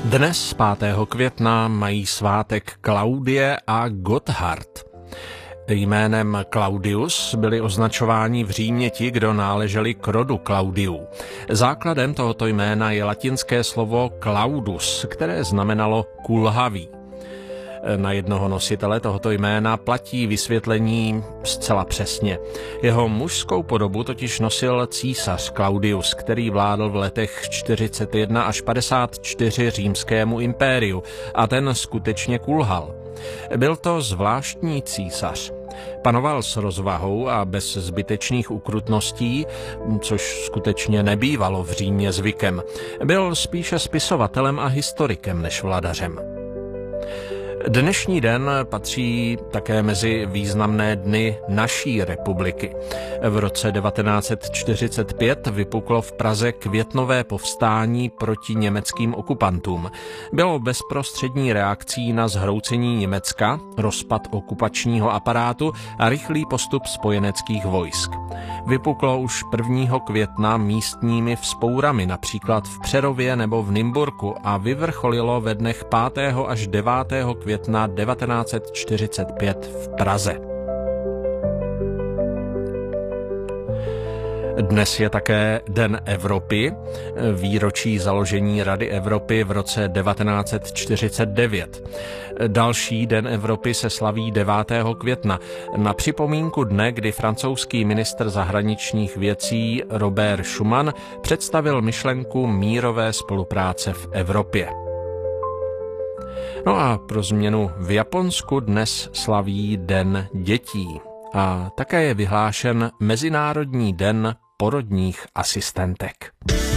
Dnes 5. května mají svátek Klaudie a Gotthard. Jménem Claudius byli označováni v Římě ti, kdo náleželi k rodu Claudiů. Základem tohoto jména je latinské slovo Claudus, které znamenalo kulhavý. Na jednoho nositele tohoto jména platí vysvětlení zcela přesně. Jeho mužskou podobu totiž nosil císař Claudius, který vládl v letech 41 až 54 římskému impériu a ten skutečně kulhal. Byl to zvláštní císař. Panoval s rozvahou a bez zbytečných ukrutností, což skutečně nebývalo v Římě zvykem. Byl spíše spisovatelem a historikem než vladařem. Dnešní den patří také mezi významné dny naší republiky. V roce 1945 vypuklo v Praze květnové povstání proti německým okupantům. Bylo bezprostřední reakcí na zhroucení Německa, rozpad okupačního aparátu a rychlý postup spojeneckých vojsk. Vypuklo už 1. května místními vzpourami, například v Přerově nebo v Nymburku, a vyvrcholilo ve dnech 5. až 9. května 1945 v Praze. Dnes je také Den Evropy, výročí založení Rady Evropy v roce 1949. Další Den Evropy se slaví 9. května na připomínku dne, kdy francouzský ministr zahraničních věcí Robert Schuman představil myšlenku mírové spolupráce v Evropě. No a pro změnu v Japonsku dnes slaví Den dětí a také je vyhlášen Mezinárodní den porodních asistentek.